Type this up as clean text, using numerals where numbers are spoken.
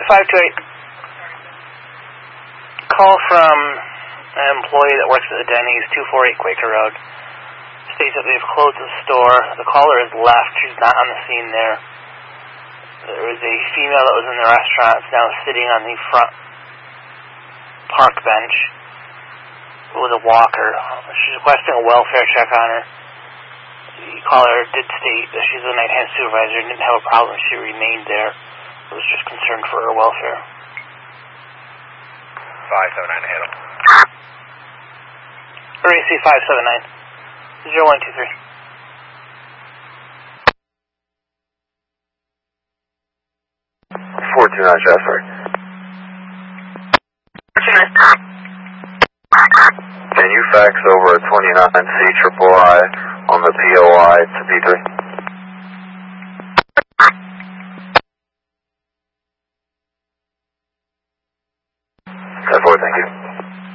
528. Call from an employee that works at the Denny's, 248 Quaker Road. States that they've closed the store. The caller has left. She's not on the scene there. There was a female that was in the restaurant. It's now sitting on the front park bench with a walker. She's requesting a welfare check on her. The caller did state that she's a night-hand supervisor and didn't have a problem. She remained there. I was just concerned for her welfare. 579 handle. RAC 579. 0123. Sorry. Can you fax over a 29C III on the POI to P3? 10-4, thank you.